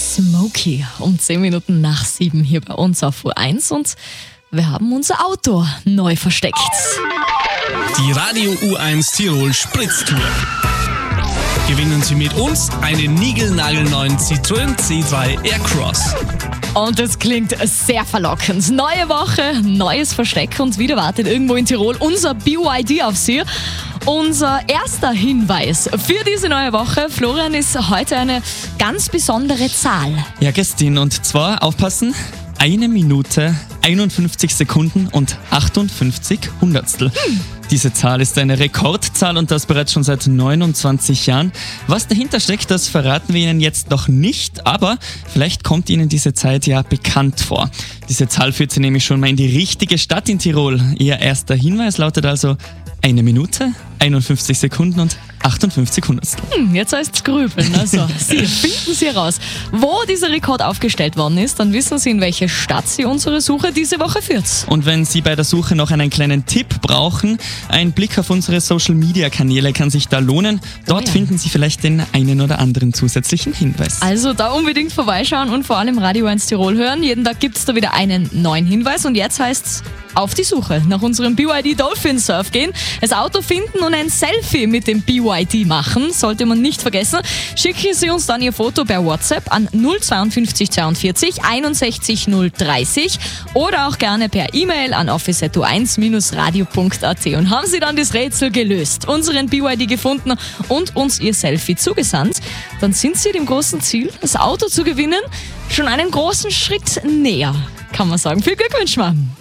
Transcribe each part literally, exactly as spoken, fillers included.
Smokey um zehn Minuten nach sieben hier bei uns auf U eins und wir haben unser Auto neu versteckt. Die Radio U eins Tirol Spritztour. Gewinnen Sie mit uns einen niegelnagelneuen Citroën C drei Aircross. Und es klingt sehr verlockend. Neue Woche, neues Versteck und wieder wartet irgendwo in Tirol unser B Y D auf Sie. Unser erster Hinweis für diese neue Woche, Florian, ist heute eine ganz besondere Zahl. Ja, Christine, und zwar aufpassen, eine Minute, einundfünfzig Sekunden und achtundfünfzig Hundertstel. Hm. Diese Zahl ist eine Rekordzahl und das bereits schon seit neunundzwanzig Jahren. Was dahinter steckt, das verraten wir Ihnen jetzt noch nicht, aber vielleicht kommt Ihnen diese Zeit ja bekannt vor. Diese Zahl führt Sie nämlich schon mal in die richtige Stadt in Tirol. Ihr erster Hinweis lautet also eine Minute, einundfünfzig Sekunden und achtundfünfzig Hundertstel. Hm, jetzt heißt es grübeln. Also, Sie finden Sie heraus, wo dieser Rekord aufgestellt worden ist, dann wissen Sie, in welche Stadt Sie unsere Suche diese Woche führt. Und wenn Sie bei der Suche noch einen kleinen Tipp brauchen, ein Blick auf unsere Social-Media-Kanäle kann sich da lohnen. Dort oh ja. finden Sie vielleicht den einen oder anderen zusätzlichen Hinweis. Also da unbedingt vorbeischauen und vor allem Radio eins Tirol hören. Jeden Tag gibt es da wieder einen neuen Hinweis und jetzt heißt es auf die Suche nach unserem B Y D Dolphin Surf gehen, das Auto finden und ein Selfie mit dem B Y D machen, sollte man nicht vergessen. Schicken Sie uns dann Ihr Foto per WhatsApp an null zweiundfünfzig zweiundvierzig einundsechzig null dreißig oder auch gerne per E-Mail an office at u eins radio punkt a t. Und haben Sie dann das Rätsel gelöst, unseren B Y D gefunden und uns Ihr Selfie zugesandt, dann sind Sie dem großen Ziel, das Auto zu gewinnen, schon einen großen Schritt näher, kann man sagen. Viel Glückwunsch, Mann!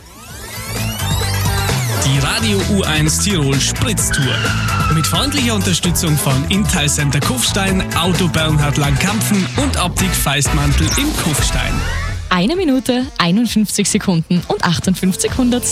Die Radio U eins Tirol Spritztour. Mit freundlicher Unterstützung von Intal Center Kufstein, Auto Bernhard Langkampfen und Optik Feistmantel in Kufstein. Eine Minute, einundfünfzig Sekunden und achtundfünfzig Hundertstel.